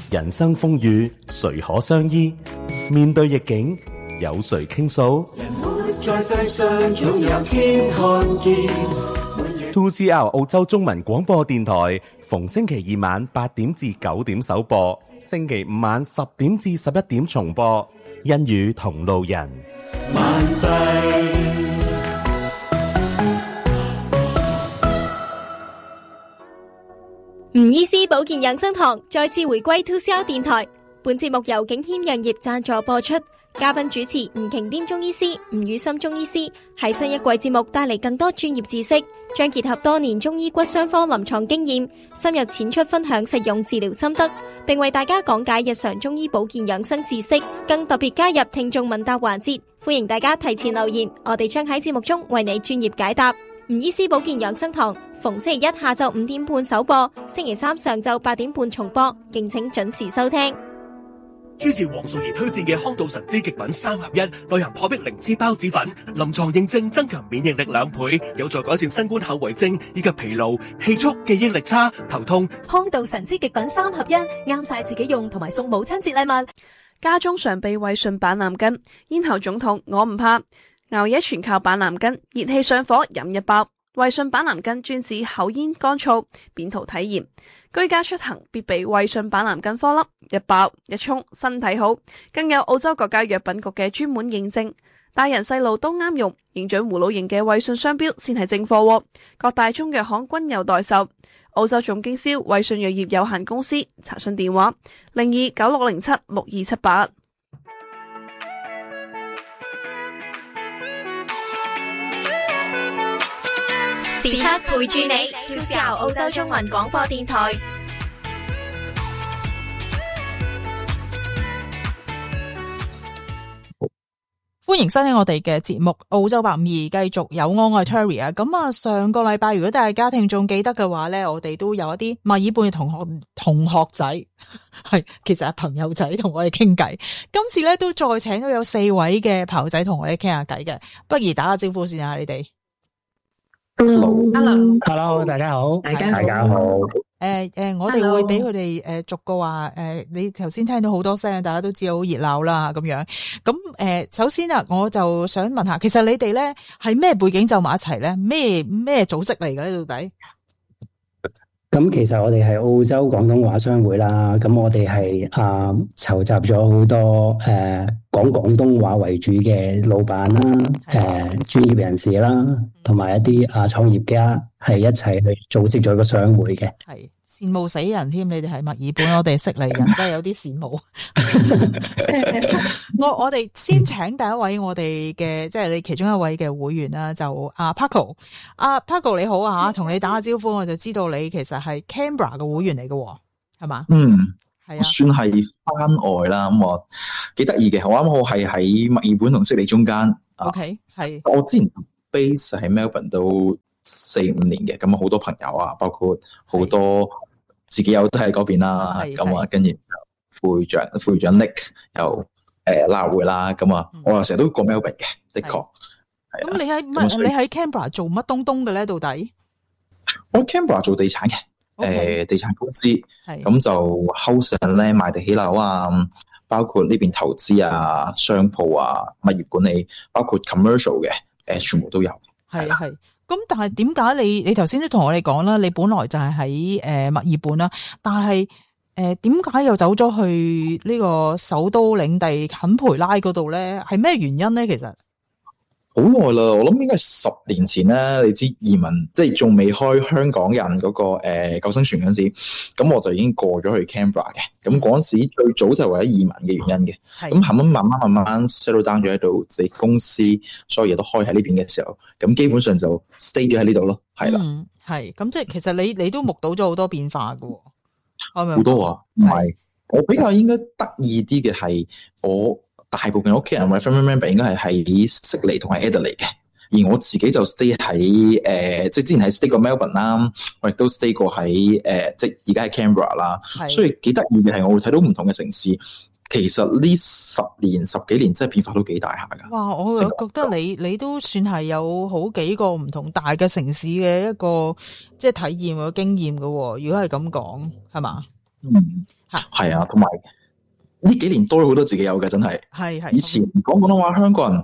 人生風雨誰可相依？面對逆境有誰傾訴？ 人活在世上總有天看見。 2CR 澳洲中文廣播電台逢星期二晚8點至9點首播，星期五晚10點至11點重播。恩與同路人， 萬世吳醫師保健養生堂再次回歸 2CR 電台，本節目由景軒藥業贊助播出。嘉賓主持吳瓊顛中醫師、吳宇森中醫師喺新一季節目帶嚟更多專業知識，將結合多年中醫骨傷科臨床經驗，深入淺出分享實用治療心得，並為大家講解日常中醫保健養生知識，更特別加入聽眾問答環節，歡迎大家提前留言，我哋將喺節目中為你專業解答。吳醫師保健養生堂逢星期一下晝5點半首播，星期三上晝8點半重播，敬請準時收聽。 支持黃素儀推薦嘅康道神之極品3合1內含破壁靈芝孢子粉，臨床認證增強免疫力2倍，有助改善新冠後遺症以及疲勞、氣促、記憶力差、頭痛。 康道神之極品3合1啱晒自己用，同埋送母親節禮物。 家中常備衛順板藍根，咽喉腫痛我唔怕，熬夜全靠板藍根，熱氣上火飲一包。衛順板藍根專治口咽乾燥、扁桃體炎，居家出行必備衛順板藍根顆粒，一包一沖身體好，更有澳洲國家藥品局嘅專門認證，大人細路都啱用，認準葫蘆形嘅衛順商標先係正貨，各大中藥行均有代售。澳洲總經銷衛順藥業有限公司，查詢電話0296076278。 時刻陪住你 2CR 澳洲中文廣播電台。 歡迎收聽我哋嘅節目澳洲852，繼續有我係 Terry 啊。咁啊，上個禮拜如果大家聽眾記得嘅話咧，我哋都有一啲墨爾本嘅同學仔，係其實係朋友仔同我哋傾偈。今次咧都再請到有4位嘅朋友仔同我哋傾下偈嘅，不如打個招呼先啊，你哋。 Hello， 大家好， 大家好。 我哋會俾佢哋逐個話你頭先聽到好多聲，大家都知道好熱鬧啦咁樣。咁首先啊，我就想問下，其實你哋咧係咩背景就埋一齊咧？咩組織嚟嘅咧？到底？ 咁其實我哋係澳洲廣東話商會啦，咁我哋係籌集咗好多講廣東話為主嘅老闆啦，專業人士啦，同埋一啲創業家係一齊去組織咗一個商會嘅。 係羨慕死人添，你哋係墨爾本，我哋係悉尼人，真係有啲羨慕。我哋先請第一位我哋嘅，即係你其中一位嘅會員啦，就阿 Paco。阿 Paco 你好啊，同你打下招呼，我就知道你其實係 Canberra 嘅會員嚟嘅，係嘛？係啊， 算係番外啦。咁我幾得意嘅，我啱好係喺墨爾本同悉尼中間。 OK， 係。 我之前 base 喺 Melbourne 都4-5年嘅，咁好多朋友啊，包括好多自己有都喺嗰邊啦。咁跟住會長 Nick 又拉會啦。咁我又成日都過 Melbourne 嘅，的確。 咁你喺 Canberra 做乜東東嘅咧？到底？ 我 Canberra 做地產嘅，地產公司，咁就 house and land 賣地起樓啊，包括呢邊投資啊、商鋪啊、物業管理，包括 commercial 嘅，全部都有。 係。咁但係點解你頭先都同我哋講啦，你本來就係喺墨爾本啦，但係點解又走咗去呢個首都領地坎培拉嗰度咧？係咩原因咧？其實？ 好耐啦，我諗應該係10年前啦。你知移民即係仲未開香港人嗰個救生船嗰陣時，咁我就已經過咗去 Canberra 嘅。咁嗰陣時最早就係為咗移民嘅原因嘅。咁後尾慢慢 settle down 咗喺度，自己公司所有嘢都開喺呢邊嘅時候，咁基本上就 stay 咗喺呢度咯。係啦， 係咁即係其實你都目睹咗好多變化㗎，係咪？ 好多啊，唔係我比較應該得意啲嘅係我。大部分屋企人或者 family member 應該係喺悉尼同埋 Adelaide 嘅，而我自己就 stay 喺即係之前喺 stay 過 Melbourne 啦，我亦都 stay 過喺即係而家喺 Canberra 啦，所以幾得意嘅係我會睇到唔同嘅城市，其實呢10幾年真係變化都幾大下㗎。 哇！我又覺得你都算係有好幾個唔同大嘅城市嘅一個即係體驗嘅經驗㗎喎。如果係咁講，係嘛？ 係啊，同埋呢幾年多咗好多自己有嘅，真係。 係以前講廣東話，香港人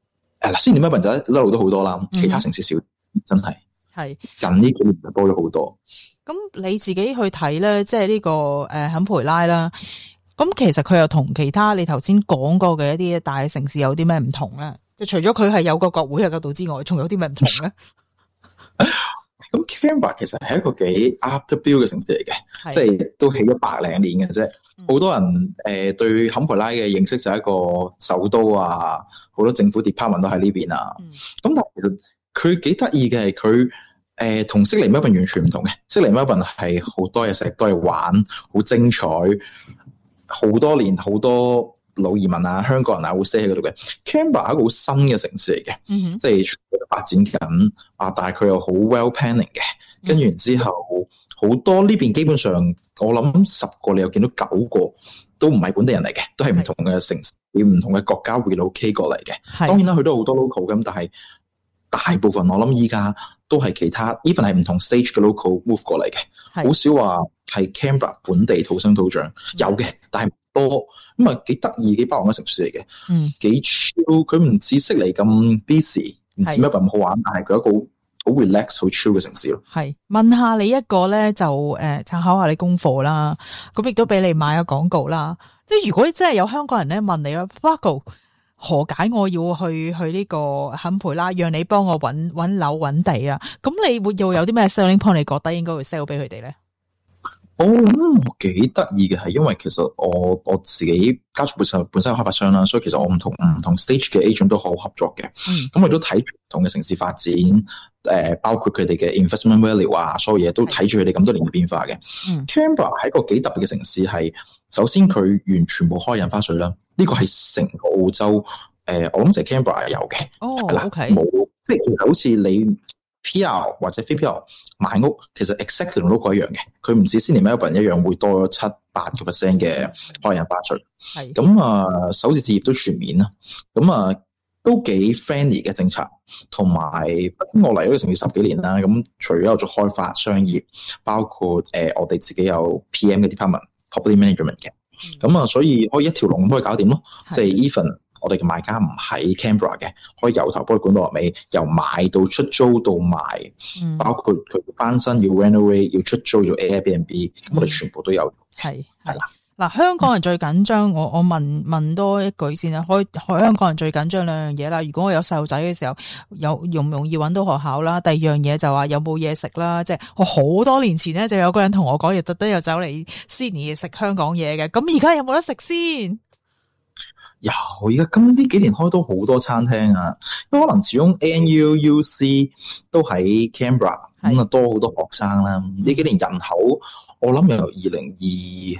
Sydney就一路都好多啦，其他城市少，真係。 係近呢幾年就多咗好多。 咁你自己去睇咧，即係呢個坎培拉啦。咁其實佢又同其他你頭先講過嘅一啲大城市有啲咩唔同咧？即係除咗佢係有個國會喺嗰度之外，仲有啲咩唔同咧？ 咁 Canberra 其實係一個幾 after build 嘅城市嚟嘅，即係都起咗100零年嘅啫。好多人對坎培拉嘅認識就係一個首都啊，好多政府 department 都喺呢邊啊。咁但係其實佢幾得意嘅係佢同悉尼 Melbourne 完全唔同嘅。悉尼 Melbourne 係好多嘢食，多嘢玩，好精彩，好多年好多老移民啊、香港人啊會 stay 喺嗰度嘅。Canberra 係一個好新嘅城市嚟嘅，即係發展緊啊，但係佢又好 well planning 嘅。跟住然之後好多呢邊基本上我諗10個你又見到9個都唔係本地人嚟嘅，都係唔同嘅城市、唔同嘅國家 relocate 過嚟嘅。當然啦，佢都好多 local 咁，但係大部分我諗依家都係其他 even 係唔同 stage 嘅 local move 過嚟嘅，好少話係 Canberra 本地土生土長，有嘅，但係唔多。咁啊幾得意幾包容嘅城市嚟嘅，幾 chill。佢唔似悉尼咁 busy， 唔似 Melbourne 咁好玩，但係佢一個好 relax 好 chill 嘅城市咯。係問下你一個咧，就參考下你功課啦，咁亦都俾你買下廣告啦。即係如果真係有香港人咧問你啦 Marco 何解我要去呢個坎培拉，讓你幫我揾樓揾地啊？咁你會又有啲咩 selling point 你覺得應該會 sell 俾佢哋咧？ 我諗幾得意嘅係，因為其實我自己家族本身有開發商啦，所以其實我唔同 stage 嘅 agent 都好合作嘅。咁我都睇住唔同嘅城市發展，包括佢哋嘅 investment value 啊，所有嘢都睇住佢哋咁多年嘅變化嘅。Canberra 係一個幾特別嘅城市，係首先佢完全冇開印花稅啦，呢個係成個澳洲我諗就係 Canberra 有嘅。OK， 冇，即係其實好似你 PR 或者非 PR 買屋，其實 exactly 同 local 一樣嘅，佢唔似 Sydney Melbourne 一樣會多咗7-8% 嘅開印花稅。咁首次置業都全面啦，咁都幾 friendly 嘅政策，同埋我嚟呢個城市10幾年啦，咁除咗有做開發商業，包括我哋自己有 PM 嘅 department、property management 嘅，咁所以可以一條龍可以搞掂咯，即係 even。我哋嘅買家唔喺 Canberra 嘅，可以由頭幫佢管到落尾，由買到出租到賣，包括佢翻新要 renovate 要出租做 Airbnb， 咁我哋全部都有。係啦， 嗱，香港人最緊張，我問多一句先啦，香港人最緊張兩樣嘢啦。如果我有細路仔嘅時候，容唔容易揾到學校啦？第二樣嘢就話有冇嘢食啦。即係我好多年前咧，就有個人同我講，亦特登又走嚟 Sydney 食香港嘢嘅。咁而家有冇得食先？ 有，而家今呢幾年開到好多餐廳啊，因為可能始終 ANU、UC 都喺 Canberra， 咁多好多學生啦。呢幾年人口，我諗由2022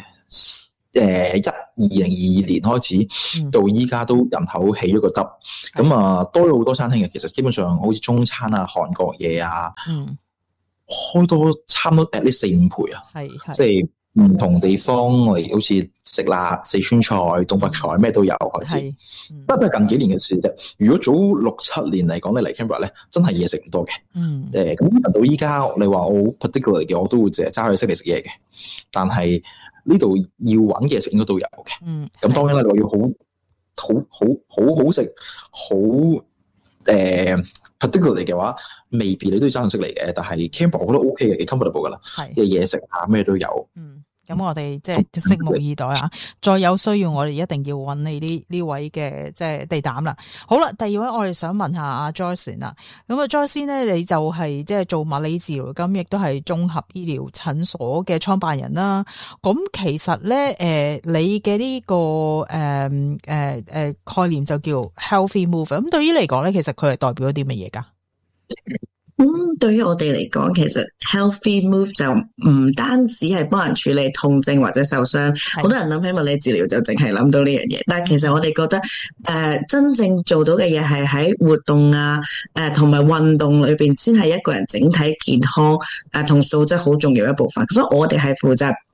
年開始，到依家都人口起咗個得，咁多咗好多餐廳嘅。其實基本上好似中餐啊、韓國嘢啊，開多差唔多呢4-5倍啊，即係。唔同地方我哋好似食辣、四川菜、東北菜咩都有開始，不過近幾年嘅事啫。如果早6-7年嚟講，你嚟 Canberra 咧，真係嘢食唔多嘅。咁到依家你話我 particular 嘅，我都會淨係揸去悉尼食嘢嘅。但係呢度要揾嘅嘢食應該都有嘅。咁當然啦，你話要好食，好particular 嘅話，未必你都要揸去悉尼嘅。但係 Canberra 我覺得 OK 嘅，幾 comfortable 噶啦，嘅嘢食啊咩都有。 咁我哋即係拭目以待啊！再有需要，我哋一定要揾你呢位嘅即係地膽啦。好啦，第二位我哋想問下阿 Joyce 啦。咁啊 Joyce 咧，你就係即係做物理治療，咁亦都係綜合醫療診所嘅創辦人啦。咁其實咧，你嘅呢個概念就叫 Healthy Move。咁對於你嚟講咧，其實佢係代表咗啲乜嘢噶？ 對於我哋嚟講，其實 Healthy Move 就唔單止係幫人處理痛症或者受傷，好多人諗起物理治療就淨係諗到呢樣嘢，但係其實我哋覺得真正做到嘅嘢係喺活動啊同埋運動裏邊先係一個人整體健康同素質好重要一部分，所以我哋係負責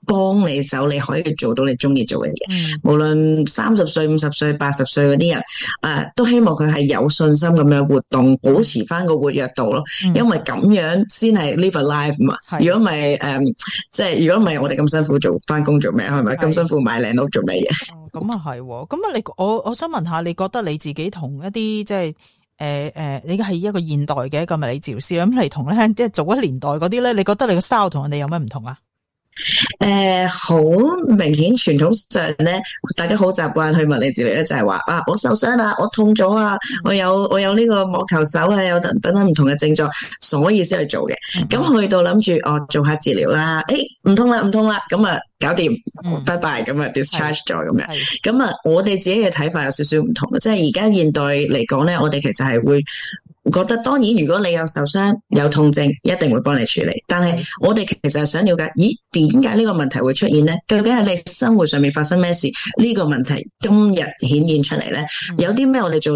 幫你手，你可以做到你中意做嘅嘢。無論30歲、50歲、80歲嗰啲人，都希望佢係有信心咁樣活動，保持翻個活躍度咯。因為咁樣先係 live a life 嘛。如果唔係即係如果唔係我哋咁辛苦做翻工做咩？係咪咁辛苦買靚屋做咩嘢？ 咁啊係，咁啊我想問下，你覺得你自己同一啲即係你係一個現代嘅一個物理治療師，咁嚟同咧即係早一年代嗰啲咧，你覺得你個 style 同人哋有咩唔同啊？ 好明顯傳統上咧，大家好習慣去物理治療咧，就係話我受傷啦，我痛咗啊，我有呢個網球手啊，有等等唔同嘅症狀，所以先去做嘅。咁去到諗住做下治療啦，唔痛啦，咁啊搞掂，拜拜，咁啊 discharge 咗咁樣。咁啊，我哋自己嘅睇法有少少唔同嘅，即係而家現代嚟講咧，我哋其實係會覺得，當然如果你有受傷有痛症，一定會幫你處理。但係我哋其實係想了解，點解呢個問題會出現咧？究竟係你生活上面發生咩事？呢個問題今日顯現出嚟咧，有啲咩我哋做